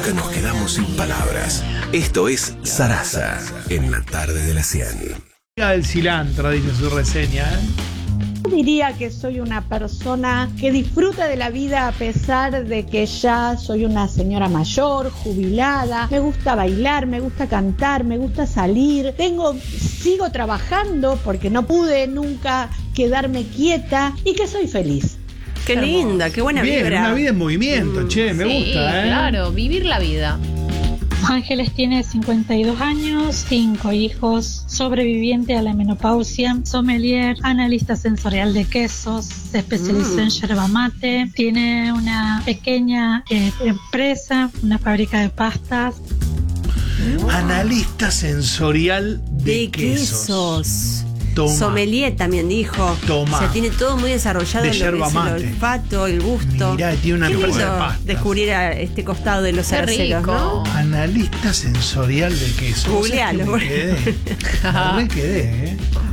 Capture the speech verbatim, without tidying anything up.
nunca nos quedamos sin palabras. Esto es Sarasa, en la tarde de la cien. El cilantro, dice su reseña, ¿eh? Diría que soy una persona que disfruta de la vida a pesar de que ya soy una señora mayor, jubilada. Me gusta bailar, me gusta cantar, me gusta salir. Tengo, sigo trabajando porque no pude nunca quedarme quieta y que soy feliz. Qué linda, qué buena Bien, vibra. una vida en movimiento, che, me Sí, gusta, ¿eh? claro, vivir la vida. Ángeles tiene cincuenta y dos años, cinco hijos, sobreviviente a la menopausia, sommelier, analista sensorial de quesos, se especializó mm. en yerba mate, tiene una pequeña eh, empresa, una fábrica de pastas. Analista sensorial de, de quesos. quesos. Toma. Sommelier también dijo. Toma. O sea, tiene todo muy desarrollado de en lo que es mate. El olfato, el gusto. Mirá, tiene una empresa de pastas. Descubrir a este costado de los arceros, ¿no? Analista sensorial de quesos. Googlealo. Me re quedé, me re quedé, ¿eh?